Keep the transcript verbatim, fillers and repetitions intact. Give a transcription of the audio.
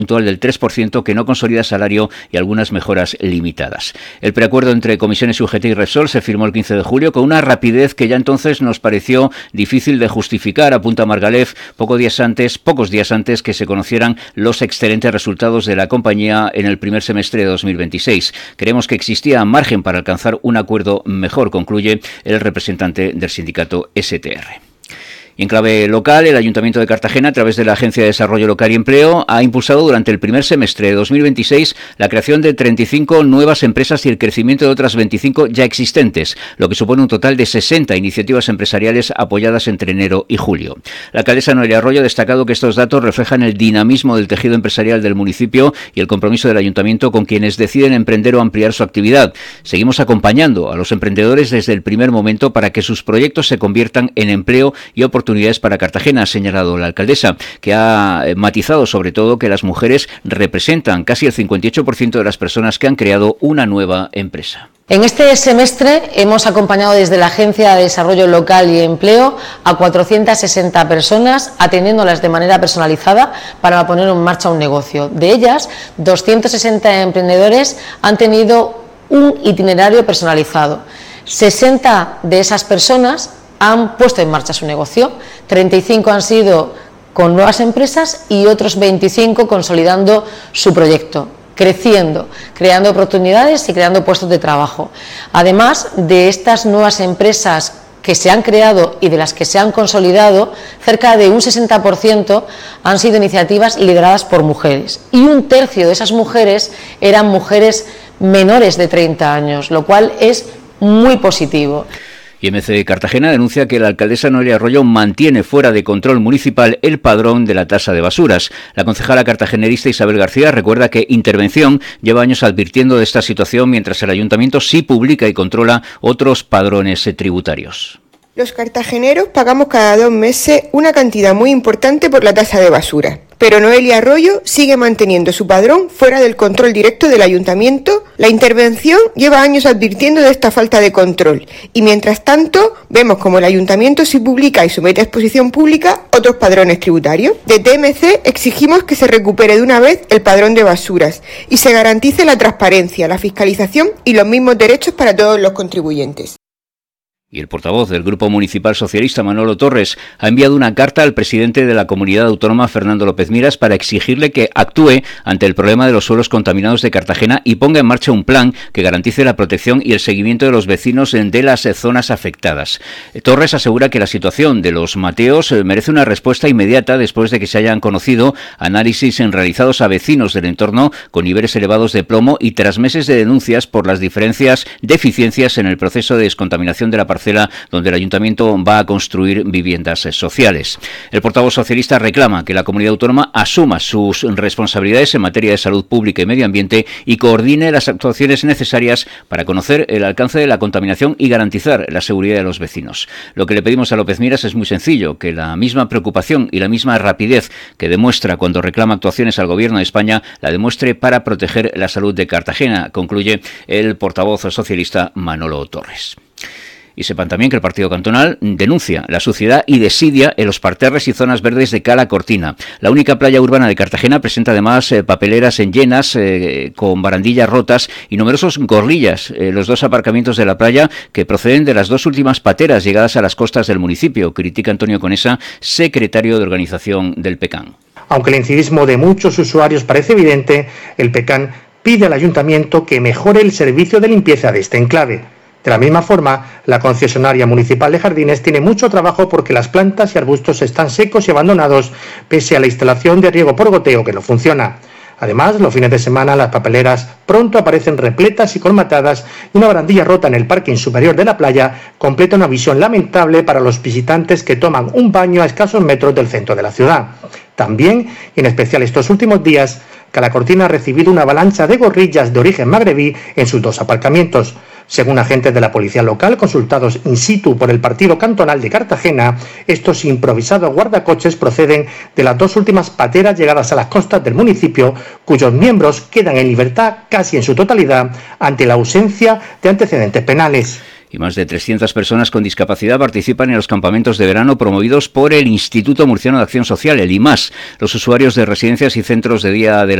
puntual del tres por ciento que no consolida salario y algunas mejoras limitadas. El preacuerdo entre Comisiones U G T y Repsol se firmó el quince de julio con una rapidez que ya entonces nos pareció difícil de justificar, apunta Margalef, pocos días antes, pocos días antes que se conocieran los excelentes resultados de la compañía en el primer semestre de dos mil veintiséis. Creemos que existía margen para alcanzar un acuerdo mejor, concluye el representante del sindicato S T R. Y en clave local, el Ayuntamiento de Cartagena, a través de la Agencia de Desarrollo Local y Empleo, ha impulsado durante el primer semestre de dos mil veintiséis la creación de treinta y cinco nuevas empresas y el crecimiento de otras veinticinco ya existentes, lo que supone un total de sesenta iniciativas empresariales apoyadas entre enero y julio. La alcaldesa Noelia Arroyo ha destacado que estos datos reflejan el dinamismo del tejido empresarial del municipio y el compromiso del Ayuntamiento con quienes deciden emprender o ampliar su actividad. Seguimos acompañando a los emprendedores desde el primer momento para que sus proyectos se conviertan en empleo y oportunidades oportunidades para Cartagena, ha señalado la alcaldesa, que ha matizado sobre todo que las mujeres representan casi el cincuenta y ocho por ciento de las personas que han creado una nueva empresa. En este semestre hemos acompañado desde la Agencia de Desarrollo Local y Empleo a cuatrocientas sesenta personas, atendiéndolas de manera personalizada para poner en marcha un negocio. De ellas, doscientos sesenta emprendedores han tenido un itinerario personalizado. sesenta de esas personas han puesto en marcha su negocio, treinta y cinco han sido con nuevas empresas y otros veinticinco consolidando su proyecto, creciendo, creando oportunidades y creando puestos de trabajo. Además de estas nuevas empresas que se han creado y de las que se han consolidado, cerca de un sesenta por ciento han sido iniciativas lideradas por mujeres y un tercio de esas mujeres eran mujeres menores de treinta años, lo cual es muy positivo. Y M C Cartagena denuncia que la alcaldesa Noelia Arroyo mantiene fuera de control municipal el padrón de la tasa de basuras. La concejala cartagenerista Isabel García recuerda que Intervención lleva años advirtiendo de esta situación, mientras el ayuntamiento sí publica y controla otros padrones tributarios. Los cartageneros pagamos cada dos meses una cantidad muy importante por la tasa de basura, pero Noelia Arroyo sigue manteniendo su padrón fuera del control directo del ayuntamiento. La Intervención lleva años advirtiendo de esta falta de control y mientras tanto vemos como el ayuntamiento sí publica y somete a exposición pública otros padrones tributarios. De T M C exigimos que se recupere de una vez el padrón de basuras y se garantice la transparencia, la fiscalización y los mismos derechos para todos los contribuyentes. Y el portavoz del Grupo Municipal Socialista, Manolo Torres, ha enviado una carta al presidente de la Comunidad Autónoma, Fernando López Miras, para exigirle que actúe ante el problema de los suelos contaminados de Cartagena y ponga en marcha un plan que garantice la protección y el seguimiento de los vecinos de las zonas afectadas. Torres asegura que la situación de los Mateos merece una respuesta inmediata después de que se hayan conocido análisis realizados a vecinos del entorno con niveles elevados de plomo y tras meses de denuncias por las diferencias deficiencias en el proceso de descontaminación de la parcela donde el ayuntamiento va a construir viviendas sociales. El portavoz socialista reclama que la comunidad autónoma asuma sus responsabilidades en materia de salud pública y medio ambiente y coordine las actuaciones necesarias para conocer el alcance de la contaminación y garantizar la seguridad de los vecinos. Lo que le pedimos a López Miras es muy sencillo, que la misma preocupación y la misma rapidez que demuestra cuando reclama actuaciones al Gobierno de España la demuestre para proteger la salud de Cartagena, concluye el portavoz socialista Manolo Torres. Y sepan también que el Partido Cantonal denuncia la suciedad y desidia en los parterres y zonas verdes de Cala Cortina. La única playa urbana de Cartagena presenta además eh, papeleras en llenas eh, con barandillas rotas y numerosos gorrillas. Eh, los dos aparcamientos de la playa que proceden de las dos últimas pateras llegadas a las costas del municipio, critica Antonio Conesa, secretario de organización del PECAN. Aunque el incivismo de muchos usuarios parece evidente, el PECAN pide al ayuntamiento que mejore el servicio de limpieza de este enclave. De la misma forma, la concesionaria municipal de jardines tiene mucho trabajo porque las plantas y arbustos están secos y abandonados pese a la instalación de riego por goteo que no funciona. Además, los fines de semana las papeleras pronto aparecen repletas y colmatadas y una barandilla rota en el parking superior de la playa completa una visión lamentable para los visitantes que toman un baño a escasos metros del centro de la ciudad. También, y en especial estos últimos días, Cala Cortina ha recibido una avalancha de gorrillas de origen magrebí en sus dos aparcamientos. Según agentes de la policía local consultados in situ por el Partido Cantonal de Cartagena, estos improvisados guardacoches proceden de las dos últimas pateras llegadas a las costas del municipio, cuyos miembros quedan en libertad casi en su totalidad ante la ausencia de antecedentes penales. Y más de trescientas personas con discapacidad participan en los campamentos de verano promovidos por el Instituto Murciano de Acción Social, el I M A S. Los usuarios de residencias y centros de día de la